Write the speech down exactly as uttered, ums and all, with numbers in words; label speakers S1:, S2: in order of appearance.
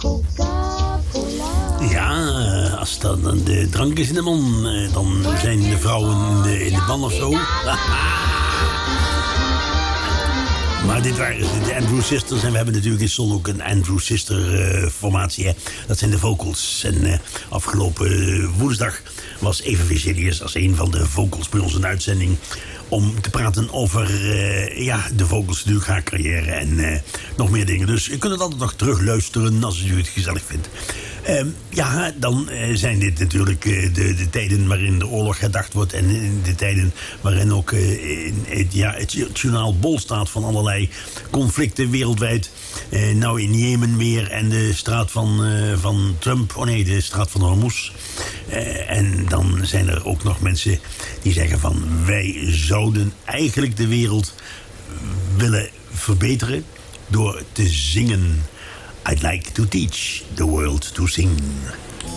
S1: Ja, als dan de drank is in de man, dan zijn de vrouwen in de, in de ban of zo. Maar dit waren de Andrews Sisters. En we hebben natuurlijk in Zon ook een Andrews Sister uh, formatie. Hè. Dat zijn de vocals. En uh, afgelopen uh, woensdag was Eva Vigilius als een van de vocals bij ons in uitzending. Om te praten over uh, ja, de vocals, natuurlijk haar carrière en uh, nog meer dingen. Dus je kunt het altijd nog terug luisteren als u het gezellig vindt. Uh, ja, dan uh, zijn dit natuurlijk uh, de, de tijden waarin de oorlog herdacht wordt. En uh, de tijden waarin ook uh, in, het, ja, het journaal bol staat van allerlei conflicten wereldwijd. Uh, nou in Jemen weer en de straat van, uh, van Trump. Oh nee, de straat van Hormuz. Uh, en dan zijn er ook nog mensen die zeggen van wij zouden eigenlijk de wereld willen verbeteren door te zingen. I'd like to teach the world to sing.